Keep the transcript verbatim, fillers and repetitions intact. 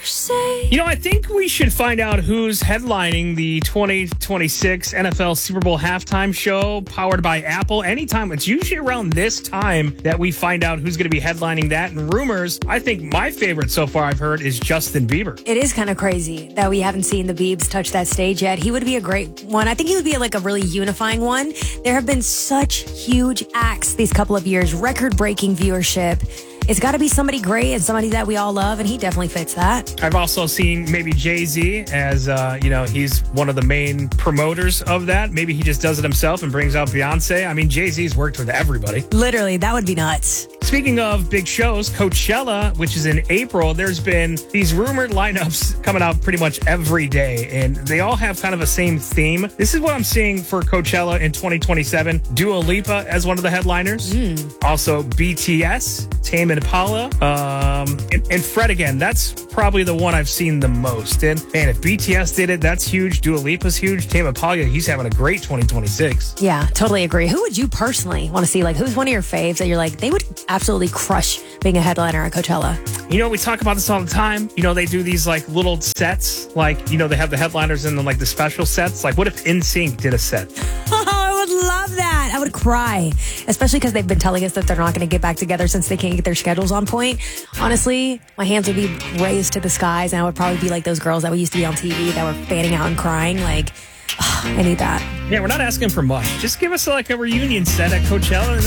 You know, I think we should find out who's headlining the twenty twenty-six N F L Super Bowl halftime show powered by Apple. Anytime, it's usually around this time that we find out who's going to be headlining that. And rumors, I think my favorite so far I've heard is Justin Bieber. It is kind of crazy that we haven't seen the Biebs touch that stage yet. He would be a great one. I think he would be like a really unifying one. There have been such huge acts these couple of years, record-breaking viewership. It's got to be somebody great and somebody that we all love, and he definitely fits that. I've also seen maybe Jay-Z as, uh, you know, he's one of the main promoters of that. Maybe he just does it himself and brings out Beyonce. I mean, Jay-Z's worked with everybody. Literally, that would be nuts. Speaking of big shows, Coachella, which is in April, there's been these rumored lineups coming out pretty much every day, and they all have kind of a same theme. This is what I'm seeing for Coachella in twenty twenty-seven. Dua Lipa as one of the headliners. Mm. Also, B T S, Tame Impala, um, and, and Fred again. That's probably the one I've seen the most. And man, if B T S did it, that's huge. Dua Lipa's huge. Tame Impala, he's having a great twenty twenty-six. Yeah, totally agree. Who would you personally want to see? Like, who's one of your faves that you're like, they would absolutely crush being a headliner at Coachella? You know, we talk about this all the time. You know, they do these like little sets. Like, you know, they have the headliners and then like the special sets. Like, what if N Sync did a set? Oh, I would love that. I would cry, especially because they've been telling us that they're not going to get back together since they can't get their schedules on point. Honestly, my hands would be raised to the skies, and I would probably be like those girls that we used to be on T V that were fanning out and crying. Like, oh, I need that. Yeah, we're not asking for much. Just give us like a reunion set at Coachella.